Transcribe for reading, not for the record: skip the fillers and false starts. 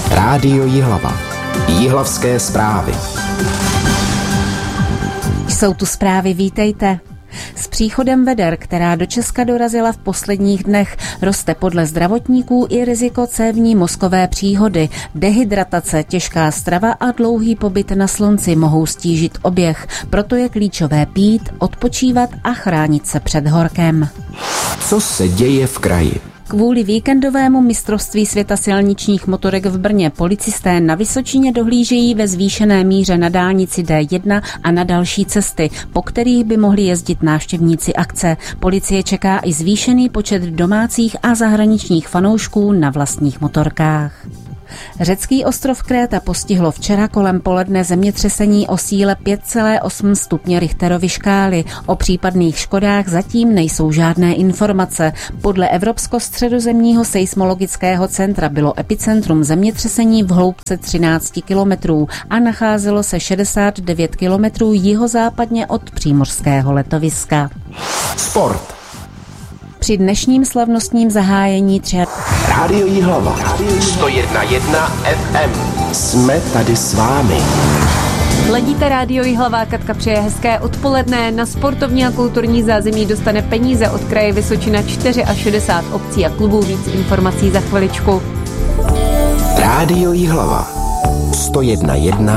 Rádio Jihlava. Jihlavské zprávy. Jsou tu zprávy, vítejte. S příchodem veder, která do Česka dorazila v posledních dnech, roste podle zdravotníků i riziko cévní mozkové příhody. Dehydratace, těžká strava a dlouhý pobyt na slunci mohou stížit oběh. Proto je klíčové pít, odpočívat a chránit se před horkem. Co se děje v kraji? Kvůli víkendovému mistrovství světa silničních motorek v Brně policisté na Vysočině dohlížejí ve zvýšené míře na dálnici D1 a na další cesty, po kterých by mohli jezdit návštěvníci akce. Policie čeká i zvýšený počet domácích a zahraničních fanoušků na vlastních motorkách. Řecký ostrov Kréta postihlo včera kolem poledne zemětřesení o síle 5,8 stupně Richterovy škály. O případných škodách zatím nejsou žádné informace. Podle Evropsko-středozemního seismologického centra bylo epicentrum zemětřesení v hloubce 13 kilometrů a nacházelo se 69 kilometrů jihozápadně od přímořského letoviska. Sport. Při dnešním slavnostním zahájení Rádio Jihlava. 101,1 FM. Jsme tady s vámi. Ledíte Rádio Jihlava, Katka přeje hezké odpoledne. Na sportovní a kulturní zázemí dostane peníze od kraje Vysočina 64 obcí a klubů. Víc informací za chviličku. Rádio Jihlava. 101,1